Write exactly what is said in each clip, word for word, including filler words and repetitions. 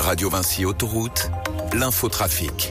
Radio Vinci Autoroute, l'infotrafic.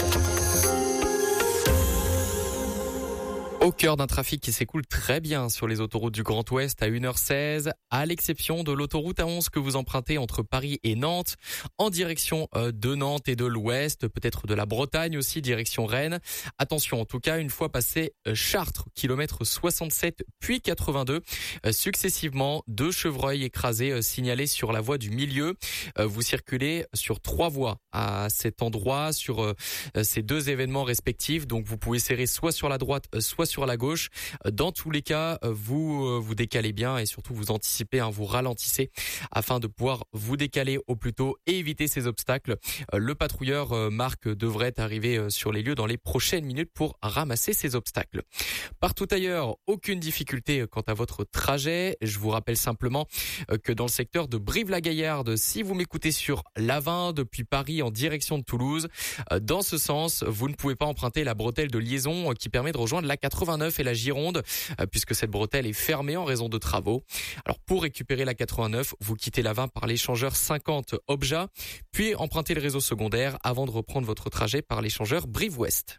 Au cœur d'un trafic qui s'écoule très bien sur les autoroutes du Grand Ouest à une heure seize, à l'exception de l'autoroute A onze que vous empruntez entre Paris et Nantes, en direction de Nantes et de l'Ouest, peut-être de la Bretagne aussi, direction Rennes. Attention, en tout cas, une fois passé Chartres, kilomètre soixante-sept puis quatre-vingt-deux, successivement, deux chevreuils écrasés signalés sur la voie du milieu. Vous circulez sur trois voies à cet endroit, sur ces deux événements respectifs, donc vous pouvez serrer soit sur la droite, soit sur sur la gauche. Dans tous les cas, vous vous décalez bien et surtout vous anticipez, hein, vous ralentissez afin de pouvoir vous décaler au plus tôt et éviter ces obstacles. Le patrouilleur Marc devrait arriver sur les lieux dans les prochaines minutes pour ramasser ces obstacles. Partout ailleurs, aucune difficulté quant à votre trajet. Je vous rappelle simplement que dans le secteur de Brive-la-Gaillarde, si vous m'écoutez sur l'A vingt depuis Paris en direction de Toulouse, dans ce sens, vous ne pouvez pas emprunter la bretelle de liaison qui permet de rejoindre la quatre-vingt-neuf et la Gironde, puisque cette bretelle est fermée en raison de travaux. Alors pour récupérer la quatre-vingt-neuf, vous quittez l'A vingt par l'échangeur cinquante Obja, puis empruntez le réseau secondaire avant de reprendre votre trajet par l'échangeur Brive-Ouest.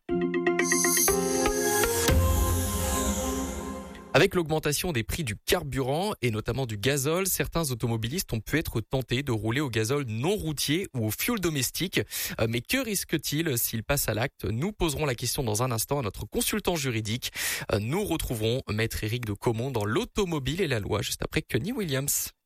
Avec l'augmentation des prix du carburant et notamment du gazole, certains automobilistes ont pu être tentés de rouler au gazole non routier ou au fioul domestique. Mais que risque-t-il s'ils passent à l'acte? Nous poserons la question dans un instant à notre consultant juridique. Nous retrouverons Maître Éric de Caumont dans l'automobile et la loi juste après Kenny Williams.